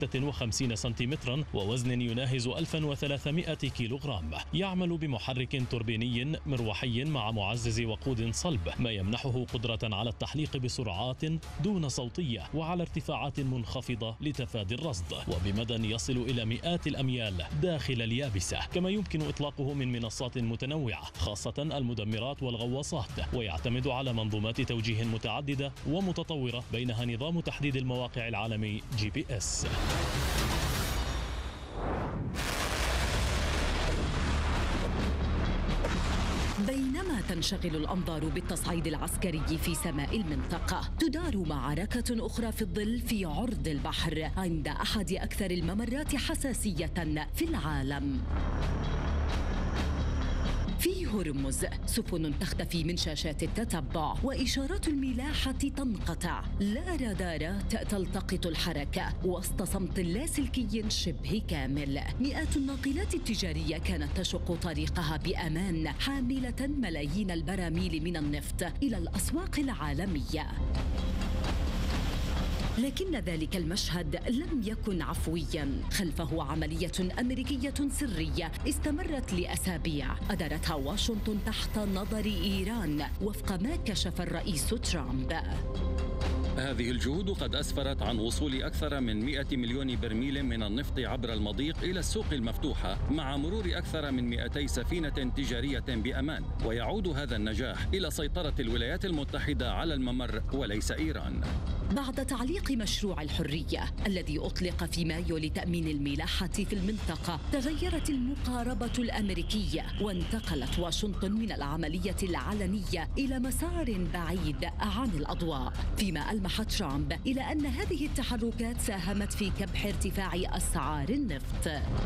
56 سنتيمترا ووزن يناهز 1300 كيلوغرام. يعمل بمحرك توربيني مروحي مع معزز وقود صلب، ما يمنحه قدرة على التحليق بسرعات دون صوتية وعلى ارتفاعات منخفضة لتفادي الرصد، وبمدى يصل إلى مئات الأميال داخل اليابسة. كما يمكن إطلاقه من منصات متنوعة خاصة المدمرات والغواصات، ويعتمد على منظومات توجيه متعددة ومتطورة بينها نظام تحديد المواقع العالمي GPS. بينما تنشغل الأنظار بالتصعيد العسكري في سماء المنطقة، تدار معركة أخرى في الظل في عرض البحر عند أحد أكثر الممرات حساسية في العالم. في هرمز سفن تختفي من شاشات التتبع وإشارات الملاحة تنقطع، لا رادارات تلتقط الحركة وسط صمت لاسلكي شبه كامل. مئات الناقلات التجارية كانت تشق طريقها بأمان حاملة ملايين البراميل من النفط إلى الأسواق العالمية. لكن ذلك المشهد لم يكن عفويا، خلفه عملية أمريكية سرية استمرت لأسابيع أدارتها واشنطن تحت نظر إيران وفق ما كشف الرئيس ترامب. هذه الجهود قد أسفرت عن وصول أكثر من 100 مليون برميل من النفط عبر المضيق إلى السوق المفتوحة مع مرور أكثر من 200 سفينة تجارية بأمان، ويعود هذا النجاح إلى سيطرة الولايات المتحدة على الممر وليس إيران. بعد تعليق مشروع الحرية الذي أطلق في مايو لتأمين الملاحة في المنطقة، تغيرت المقاربة الأمريكية وانتقلت واشنطن من العملية العلنية إلى مسار بعيد عن الأضواء، فيما ألمح ترامب إلى أن هذه التحركات ساهمت في كبح ارتفاع أسعار النفط.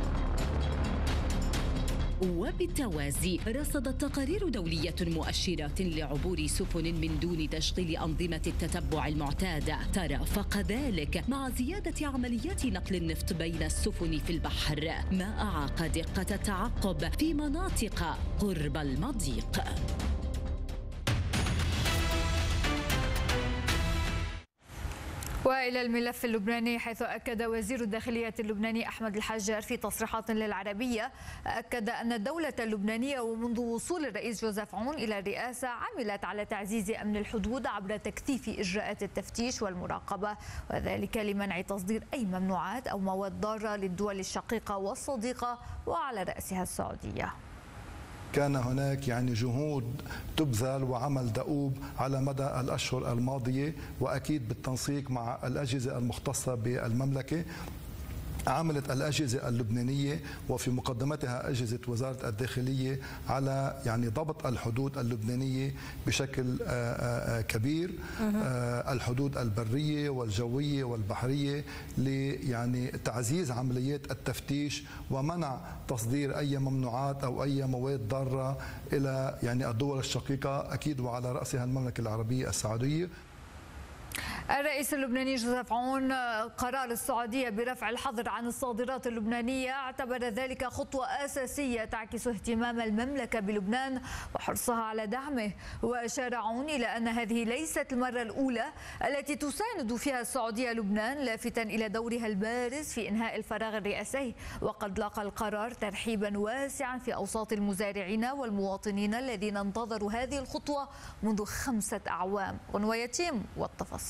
وبالتوازي رصدت تقارير دولية مؤشرات لعبور سفن من دون تشغيل أنظمة التتبع المعتادة، ترافق ذلك مع زيادة عمليات نقل النفط بين السفن في البحر، ما أعاق دقة التعقب في مناطق قرب المضيق. وإلى الملف اللبناني، حيث أكد وزير الداخلية اللبناني أحمد الحجار في تصريحات للعربية أكد أن الدولة اللبنانية ومنذ وصول الرئيس جوزيف عون إلى الرئاسة عملت على تعزيز أمن الحدود عبر تكثيف إجراءات التفتيش والمراقبة، وذلك لمنع تصدير أي ممنوعات أو مواد ضارة للدول الشقيقة والصديقة وعلى رأسها السعودية. كان هناك جهود تبذل وعمل دؤوب على مدى الأشهر الماضية، وأكيد بالتنسيق مع الأجهزة المختصة بالمملكة. عملت الأجهزة اللبنانية وفي مقدمتها أجهزة وزارة الداخلية على ضبط الحدود اللبنانية بشكل كبير، الحدود البرية والجوية والبحرية، لتعزيز عمليات التفتيش ومنع تصدير أي ممنوعات أو أي مواد ضارة إلى الدول الشقيقة، أكيد وعلى رأسها المملكة العربية السعودية. الرئيس اللبناني جوزيف عون قرار السعودية برفع الحظر عن الصادرات اللبنانية اعتبر ذلك خطوة أساسية تعكس اهتمام المملكة بلبنان وحرصها على دعمه، وأشار عون إلى أن هذه ليست المرة الأولى التي تساند فيها السعودية لبنان، لافتا إلى دورها البارز في إنهاء الفراغ الرئاسي. وقد لاقى القرار ترحيبا واسعا في أوساط المزارعين والمواطنين الذين انتظروا هذه الخطوة منذ 5 أعوام. ونويتيم والتفاصيل.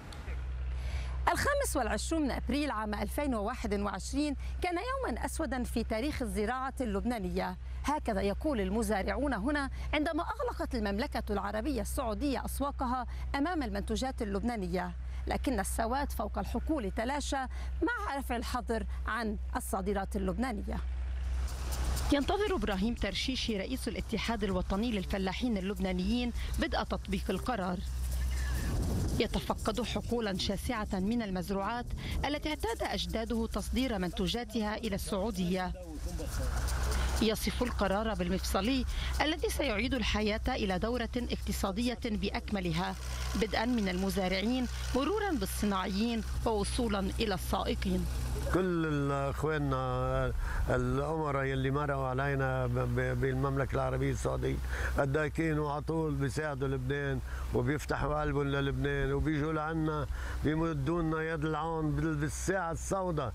25 من أبريل عام 2021 كان يوما أسودا في تاريخ الزراعة اللبنانية، هكذا يقول المزارعون هنا عندما أغلقت المملكة العربية السعودية أسواقها أمام المنتوجات اللبنانية. لكن السواد فوق الحقول تلاشى مع رفع الحظر عن الصادرات اللبنانية. ينتظر إبراهيم ترشيشي رئيس الاتحاد الوطني للفلاحين اللبنانيين بدء تطبيق القرار. يتفقد حقولا شاسعة من المزروعات التي اعتاد أجداده تصدير منتوجاتها إلى السعودية. يصف القرار بالمفصلي الذي سيعيد الحياة إلى دورة اقتصادية بأكملها، بدءا من المزارعين مرورا بالصناعيين ووصولا إلى السائقين. كل اخواننا الامراء يلي مروا علينا بالمملكه العربيه السعوديه قد كانوا على طول بيساعدوا لبنان وبيفتحوا قلبهم للبنان وبيجوا لعنا بيمدوا لنا يد العون بالساعه السوداء